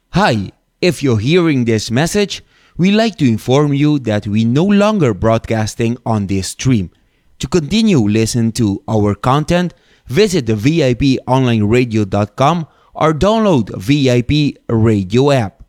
Hi, if you're hearing this message, we'd like to inform you that we no longer broadcasting on this stream. To continue listen to our content, visit the VIPonlineradio.com or download VIP Radio app.